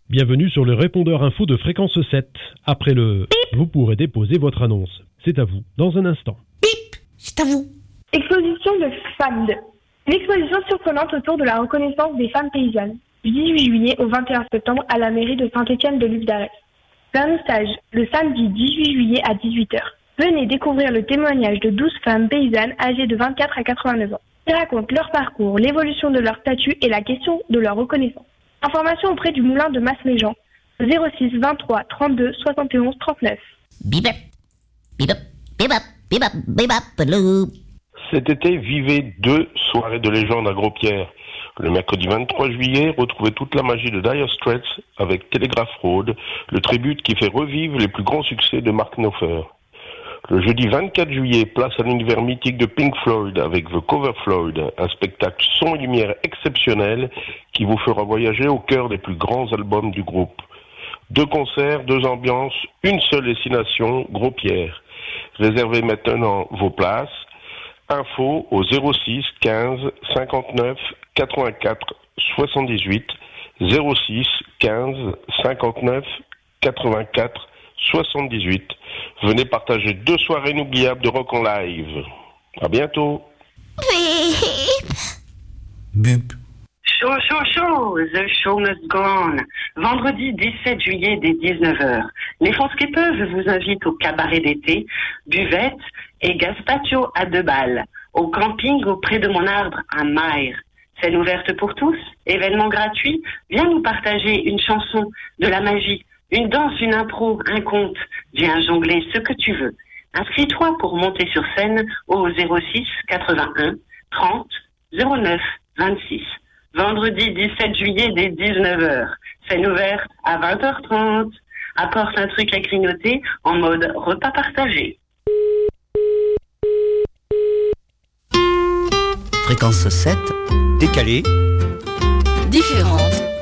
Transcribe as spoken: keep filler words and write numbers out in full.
Bienvenue sur le répondeur info de Fréquence sept. Après le bip, vous pourrez déposer votre annonce. C'est à vous, dans un instant. Bip, c'est à vous. Exposition de femmes. Une exposition surprenante autour de la reconnaissance des femmes paysannes. Du dix-huit juillet au vingt et un septembre à la mairie de Saint-Étienne-de-Luc d'Arès. Vernissage le samedi dix-huit juillet à dix-huit heures. Venez découvrir le témoignage de douze femmes paysannes âgées de vingt-quatre à quatre-vingt-neuf ans. Qui racontent leur parcours, l'évolution de leur statut et la question de leur reconnaissance. Information auprès du moulin de Masméjean. zéro six vingt-trois trente-deux soixante et onze trente-neuf. Bibap, bibap, bibap, bibap, bibap, balou. Cet été, vivez deux soirées de légende à Gros-Pierre. Le mercredi vingt-trois juillet, retrouvez toute la magie de Dire Straits avec Telegraph Road, le tribute qui fait revivre les plus grands succès de Mark Knopfler. Le jeudi vingt-quatre juillet, place à l'univers mythique de Pink Floyd avec The Cover Floyd, un spectacle son et lumière exceptionnel qui vous fera voyager au cœur des plus grands albums du groupe. Deux concerts, deux ambiances, une seule destination, Gros-Pierre. Réservez maintenant vos places. Info au zéro six quinze cinquante-neuf quatre-vingt-quatre soixante-dix-huit, zéro six quinze cinquante-neuf quatre-vingt-quatre soixante-dix-huit. Venez partager deux soirées inoubliables de rock en live. À bientôt. Bip. Bip. Chaud, chaud, chaud, the show must go on. Vendredi dix-sept juillet dès dix-neuf heures. Les Franskipers vous invitent au cabaret d'été, buvette et gazpacho à deux balles, au camping auprès de mon arbre à Maire. Scène ouverte pour tous, événement gratuit, viens nous partager une chanson, de la magie, une danse, une impro, un conte, viens jongler ce que tu veux. Inscris-toi pour monter sur scène au zéro six quatre-vingt-un trente zéro neuf vingt-six. Vendredi dix-sept juillet dès dix-neuf heures. Scène ouverte à vingt heures trente. Apporte un truc à grignoter en mode repas partagé. Fréquence sept, décalée, différente.